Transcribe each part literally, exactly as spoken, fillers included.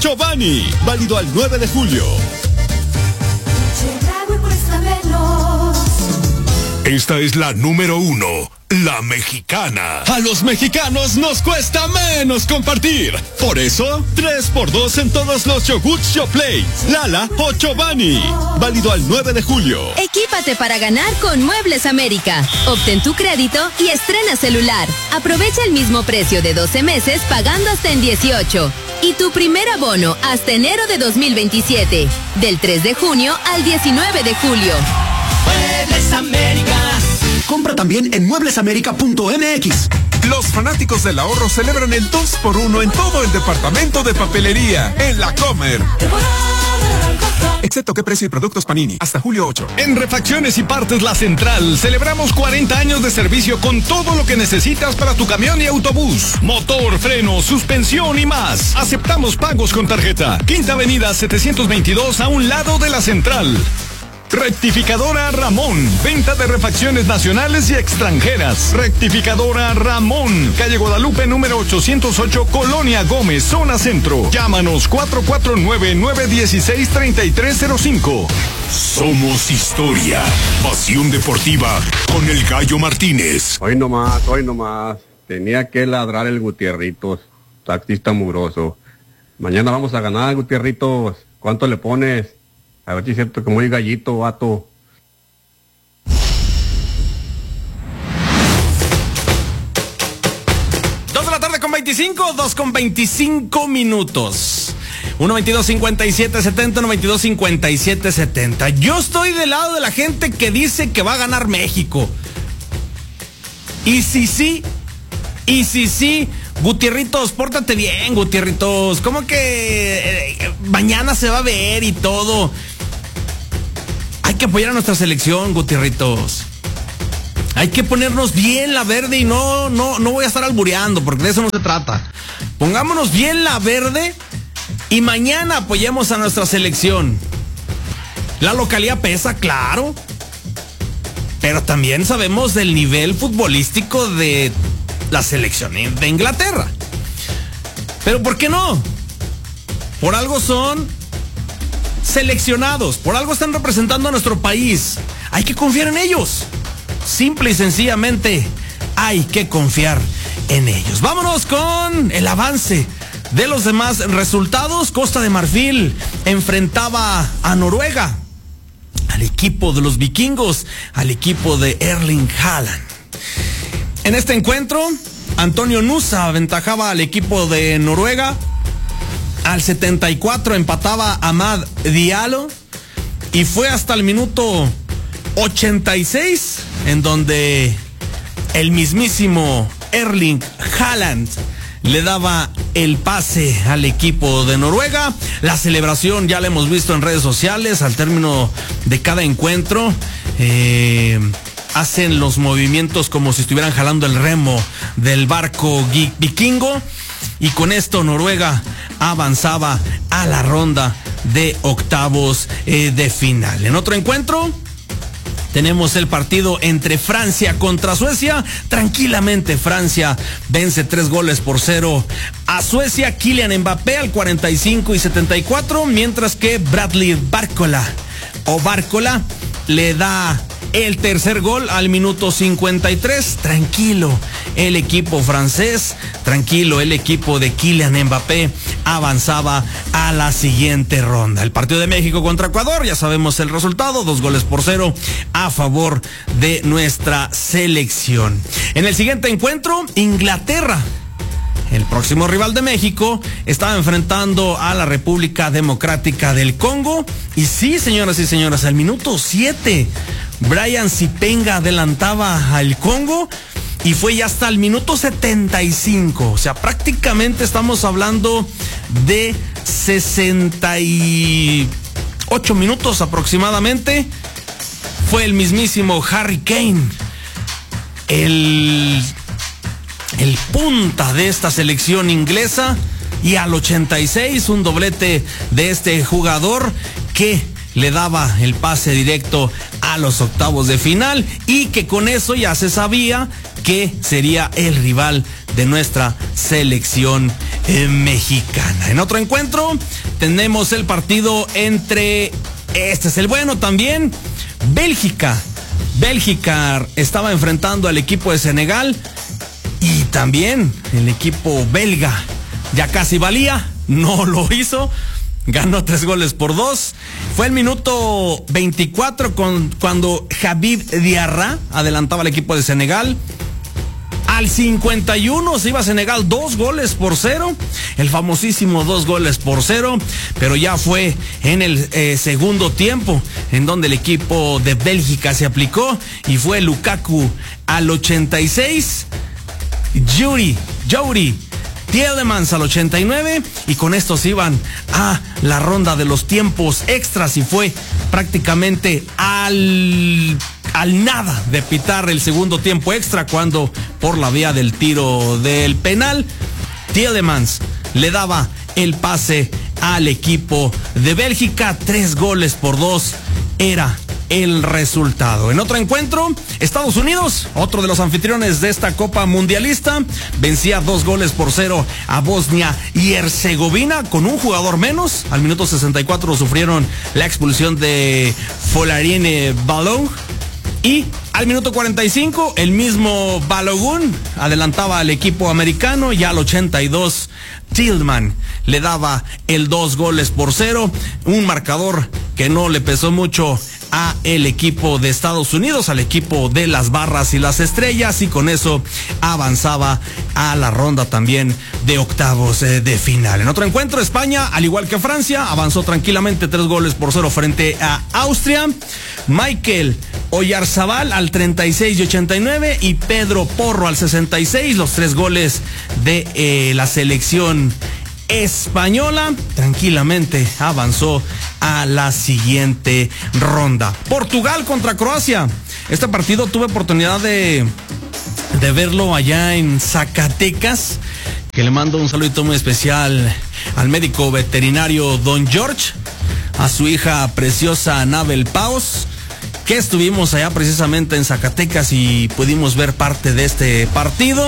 Chobani, válido al nueve de julio. Esta es la número uno, la mexicana. A los mexicanos nos cuesta menos compartir. Por eso, tres por dos en todos los yogurts Yoplait, Lala o Chobani. Válido al nueve de julio. Equípate para ganar con Muebles América. Obtén tu crédito y estrena celular. Aprovecha el mismo precio de doce meses pagando hasta en dieciocho. Y tu primer abono hasta enero de dos mil veintisiete. Del tres de junio al diecinueve de julio. Muebles América. Compra también en mueblesamerica punto m x. Los fanáticos del ahorro celebran el dos por uno en todo el departamento de papelería, en La Comer. Excepto qué precio y productos Panini, hasta julio ocho. En Refacciones y Partes La Central, celebramos cuarenta años de servicio con todo lo que necesitas para tu camión y autobús. Motor, freno, suspensión y más. Aceptamos pagos con tarjeta. Quinta Avenida setecientos veintidós, a un lado de La Central. Rectificadora Ramón, venta de refacciones nacionales y extranjeras. Rectificadora Ramón, calle Guadalupe número ochocientos ocho, Colonia Gómez, zona centro. Llámanos cuatro cuatro nueve, nueve uno seis, tres tres cero cinco. Somos historia, pasión deportiva con el Gallo Martínez. Hoy nomás, hoy nomás, tenía que ladrar el Gutierritos, taxista mugroso. Mañana vamos a ganar, Gutierritos. ¿Cuánto le pones? A ver si es cierto que muy gallito, vato. Dos de la tarde con veinticinco, dos con veinticinco minutos. uno veintidós cincuenta y siete setenta, uno veintidós cincuenta y siete setenta. Yo estoy del lado de la gente que dice que va a ganar México. Y si sí, y si sí, Gutierritos, pórtate bien, Gutierritos. ¿Cómo que eh, mañana se va a ver y todo? Hay que apoyar a nuestra selección, Gutierritos. Hay que ponernos bien la verde y no, no, no voy a estar albureando, porque de eso no se trata. Pongámonos bien la verde y mañana apoyemos a nuestra selección. La localidad pesa, claro, pero también sabemos del nivel futbolístico de la selección de Inglaterra. Pero ¿por qué no? Por algo son seleccionados, por algo están representando a nuestro país. Hay que confiar en ellos. Simple y sencillamente hay que confiar en ellos. Vámonos con el avance de los demás resultados. Costa de Marfil enfrentaba a Noruega, al equipo de los vikingos, al equipo de Erling Haaland. En este encuentro, Antonio Nusa aventajaba al equipo de Noruega. Al setenta y cuatro empataba Amad Diallo. Y fue hasta el minuto ochenta y seis en donde el mismísimo Erling Haaland le daba el pase al equipo de Noruega. La celebración ya la hemos visto en redes sociales al término de cada encuentro. Eh... Hacen los movimientos como si estuvieran jalando el remo del barco vikingo. Y con esto Noruega avanzaba a la ronda de octavos eh, de final. En otro encuentro tenemos el partido entre Francia contra Suecia. Tranquilamente Francia vence tres goles por cero a Suecia. Kylian Mbappé al cuarenta y cinco y setenta y cuatro. Mientras que Bradley Barcola o Barcola le da el tercer gol al minuto cincuenta y tres. Tranquilo el equipo francés, tranquilo el equipo de Kylian Mbappé avanzaba a la siguiente ronda. El partido de México contra Ecuador, ya sabemos el resultado, dos goles por cero a favor de nuestra selección. En el siguiente encuentro, Inglaterra, el próximo rival de México, estaba enfrentando a la República Democrática del Congo. Y sí, señoras y señores, al minuto siete, Brian Sipenga adelantaba al Congo y fue ya hasta el minuto setenta y cinco. O sea, prácticamente estamos hablando de sesenta y ocho minutos aproximadamente. Fue el mismísimo Harry Kane, el, el punta de esta selección inglesa. Y al ochenta y seis, un doblete de este jugador que le daba el pase directo a los octavos de final y que con eso ya se sabía que sería el rival de nuestra selección eh, mexicana. En otro encuentro tenemos el partido entre, este es el bueno también, Bélgica. Bélgica estaba enfrentando al equipo de Senegal y también el equipo belga ya casi valía, no lo hizo. Ganó tres goles por dos. Fue el minuto veinticuatro con, cuando Habib Diarra adelantaba al equipo de Senegal. Al cincuenta y uno se iba a Senegal dos goles por cero. El famosísimo dos goles por cero. Pero ya fue en el eh, segundo tiempo en donde el equipo de Bélgica se aplicó. Y fue Lukaku al ochenta y seis. Yuri, Yuri Tielemans al ochenta y nueve, y con esto se iban a la ronda de los tiempos extras y fue prácticamente al, al nada de pitar el segundo tiempo extra cuando por la vía del tiro del penal Tielemans le daba el pase al equipo de Bélgica. Tres goles por dos era el resultado. En otro encuentro, Estados Unidos, otro de los anfitriones de esta Copa Mundialista, vencía dos goles por cero a Bosnia y Herzegovina con un jugador menos. Al minuto sesenta y cuatro sufrieron la expulsión de Folarin Balogun. Y al minuto cuarenta y cinco, el mismo Balogun adelantaba al equipo americano, y al ochenta y dos, Tillman le daba el dos goles por cero. Un marcador que no le pesó mucho a el equipo de Estados Unidos, al equipo de las barras y las estrellas, y con eso avanzaba a la ronda también de octavos de final. En otro encuentro, España, al igual que Francia, avanzó tranquilamente tres goles por cero frente a Austria. Michael Oyarzabal al treinta y seis y ochenta y nueve, y Pedro Porro al sesenta y seis, los tres goles de eh, la selección española. Tranquilamente avanzó a la siguiente ronda. Portugal contra Croacia. Este partido tuve oportunidad de, de verlo allá en Zacatecas, que le mando un saludito muy especial al médico veterinario Don George, a su hija preciosa Anabel Paus, que estuvimos allá precisamente en Zacatecas y pudimos ver parte de este partido.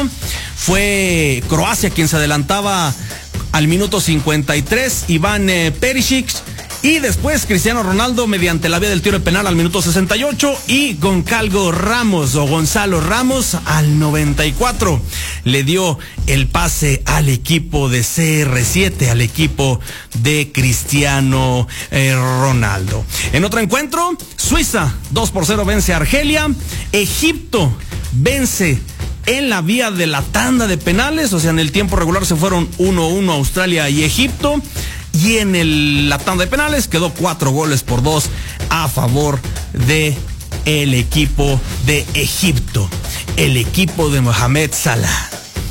Fue Croacia quien se adelantaba al minuto cincuenta y tres, Iván eh, Perisic, y después Cristiano Ronaldo mediante la vía del tiro de penal al minuto sesenta y ocho, y Goncalvo Ramos o Gonzalo Ramos al noventa y cuatro le dio el pase al equipo de C R siete, al equipo de Cristiano eh, Ronaldo. En otro encuentro, Suiza dos por cero vence a Argelia. Egipto vence en la vía de la tanda de penales, o sea, en el tiempo regular se fueron uno a uno Australia y Egipto, y en el, la tanda de penales quedó cuatro goles por dos a favor de el equipo de Egipto, el equipo de Mohamed Salah.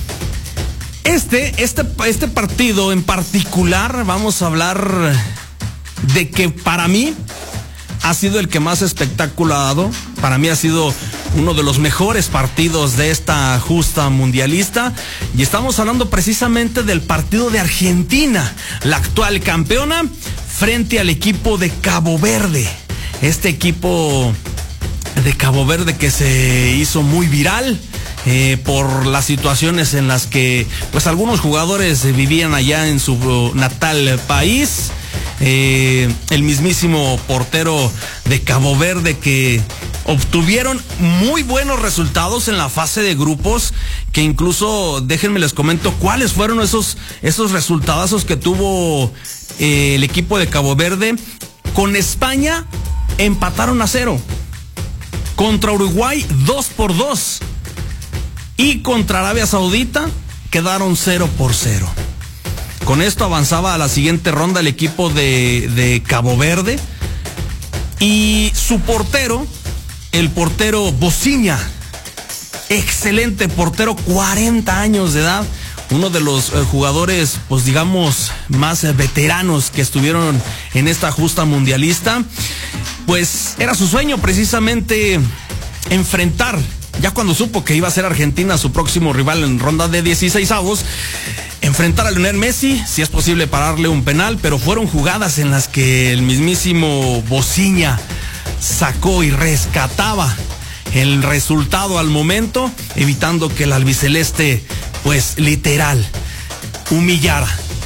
Este, este, este partido en particular, vamos a hablar de que para mí ha sido el que más espectáculo ha dado. Para mí ha sido uno de los mejores partidos de esta justa mundialista, y estamos hablando precisamente del partido de Argentina, la actual campeona, frente al equipo de Cabo Verde. Este equipo de Cabo Verde que se hizo muy viral eh, por las situaciones en las que pues algunos jugadores vivían allá en su natal país. Eh, el mismísimo portero de Cabo Verde, que obtuvieron muy buenos resultados en la fase de grupos, que incluso, déjenme les comento cuáles fueron esos, esos resultadazos que tuvo eh, el equipo de Cabo Verde. Con España empataron a cero, contra Uruguay dos por dos, y contra Arabia Saudita quedaron cero por cero. Con esto avanzaba a la siguiente ronda el equipo de, de Cabo Verde, y su portero, el portero Bociña, excelente portero, cuarenta años de edad, uno de los eh, jugadores, pues digamos, más eh, veteranos que estuvieron en esta justa mundialista. Pues era su sueño precisamente enfrentar, ya cuando supo que iba a ser Argentina su próximo rival en ronda de dieciseisavos, enfrentar a Lionel Messi, si es posible pararle un penal, pero fueron jugadas en las que el mismísimo Bociña sacó y rescataba el resultado al momento, evitando que el albiceleste, pues literal, humillara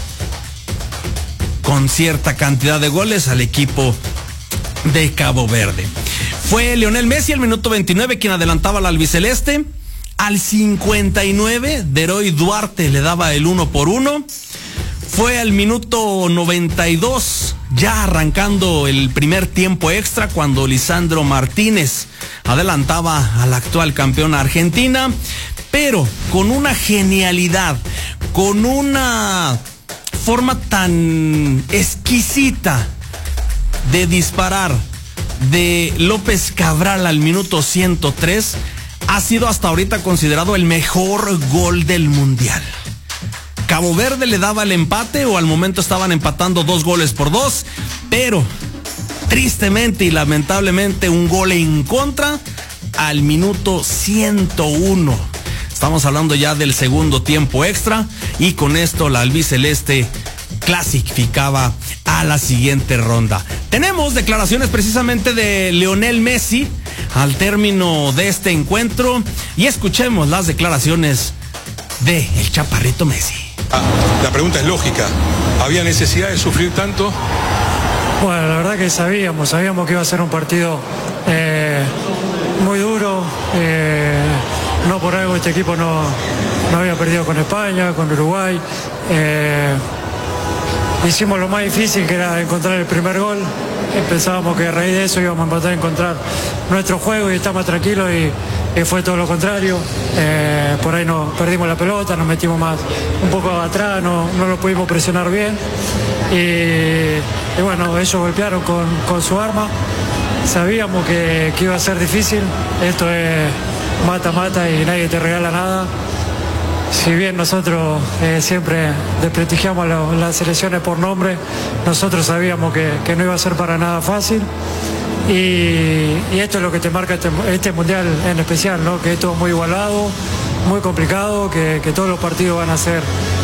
con cierta cantidad de goles al equipo de Cabo Verde. Fue Lionel Messi al minuto veintinueve quien adelantaba al albiceleste. Al cincuenta y nueve, Deroy Duarte le daba el uno por uno. Fue al minuto noventa y dos, ya arrancando el primer tiempo extra, cuando Lisandro Martínez adelantaba a la actual campeona argentina, pero con una genialidad, con una forma tan exquisita de disparar de López Cabral al minuto ciento tres, ha sido hasta ahorita considerado el mejor gol del mundial. Cabo Verde le daba el empate, o al momento estaban empatando dos goles por dos, pero tristemente y lamentablemente un gol en contra al minuto ciento uno. Estamos hablando ya del segundo tiempo extra, y con esto la albiceleste clasificaba a la siguiente ronda. Tenemos declaraciones precisamente de Lionel Messi al término de este encuentro, y escuchemos las declaraciones de el Chaparrito Messi. La pregunta es lógica. ¿Había necesidad de sufrir tanto? Bueno, la verdad que sabíamos, sabíamos que iba a ser un partido eh, muy duro. Eh, no por algo este equipo no, no había perdido con España, con Uruguay. Eh, hicimos lo más difícil, que era encontrar el primer gol. Pensábamos que a raíz de eso íbamos a tratar de encontrar nuestro juego y estar más tranquilos, y, y fue todo lo contrario. Eh, por ahí nos perdimos la pelota, nos metimos más un poco atrás, no, no lo pudimos presionar bien, y, y bueno, ellos golpearon con, con su arma. Sabíamos que, que iba a ser difícil. Esto es mata-mata y nadie te regala nada. Si bien nosotros eh, siempre desprestigiamos lo, las selecciones por nombre, nosotros sabíamos que, que no iba a ser para nada fácil, y, y esto es lo que te marca este, este mundial en especial, ¿no? Que es todo muy igualado, muy complicado, que, que todos los partidos van a ser